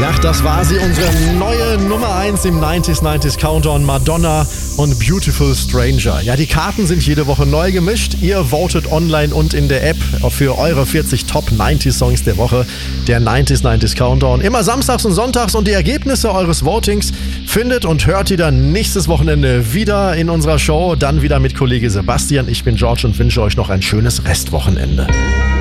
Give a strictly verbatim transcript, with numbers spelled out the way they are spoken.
Ja, das war sie, unsere neue Nummer eins im neunzig neunzig Countdown, Madonna und Beautiful Stranger. Ja, die Karten sind jede Woche neu gemischt. Ihr votet online und in der App für eure vierzig Top neunzig Songs der Woche. Der neunzig neunzig Countdown. Immer samstags und sonntags, und die Ergebnisse eures Votings findet und hört ihr dann nächstes Wochenende wieder in unserer Show. Dann wieder mit Kollege Sebastian. Ich bin George und wünsche euch noch ein schönes Restwochenende.